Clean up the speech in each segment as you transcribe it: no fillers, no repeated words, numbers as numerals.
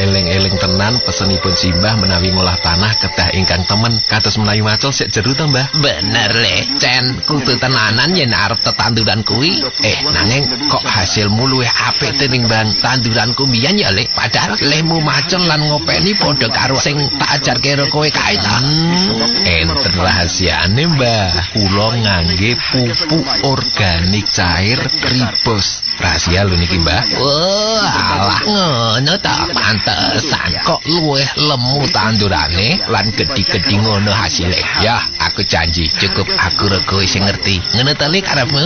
eling-eling tenan pesenipun simbah menawi ngolah tanah kedah ingkang temen kados menawi macul sik jeru to, Mbah. Bener le, Cen, kudu tenanan yen arep tetanduran kuwi. Nanging kok hasilmu luwih apik tining bang tanduranku mbiyen ya le. Padahal lemu macul lan ngopeni padha karo sing tak ajarke karo kowe kae ta. Enten rahasiane, Mbah. Kula ngangge pupuk organik cair Ribos. Rahasia lho niki, Mbah. Alah ngono ta, pantesan kok luwih lemu tandurane lan gedhi-gedhi ngono hasile. Ya, aku janji cukup aku rego sing ngerti. Ngono ta le karepmu?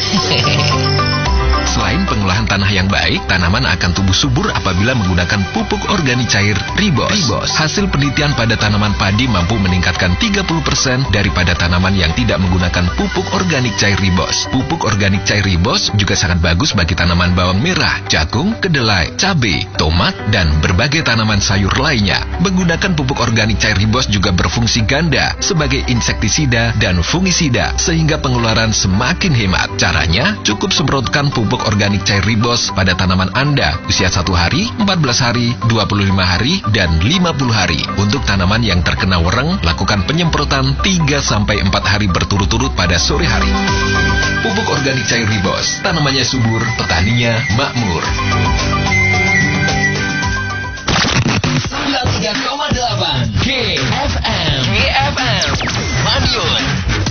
Selain pengolahan tanah yang baik, tanaman akan tumbuh subur apabila menggunakan pupuk organik cair Ribos. Hasil penelitian pada tanaman padi mampu meningkatkan 30% daripada tanaman yang tidak menggunakan pupuk organik cair Ribos. Pupuk organik cair Ribos juga sangat bagus bagi tanaman bawang merah, jagung, kedelai, cabai, tomat, dan berbagai tanaman sayur lainnya. Menggunakan pupuk organik cair Ribos juga berfungsi ganda sebagai insektisida dan fungisida, sehingga pengeluaran semakin hemat. Caranya, cukup semprotkan pupuk organik cair Ribos pada tanaman Anda usia 1 hari, 14 hari, 25 hari, dan 50 hari. Untuk tanaman yang terkena wereng, lakukan penyemprotan 3-4 hari berturut-turut pada sore hari. Pupuk organik cair Ribos, tanamannya subur, petaninya makmur. 93,8 GFM Madiun.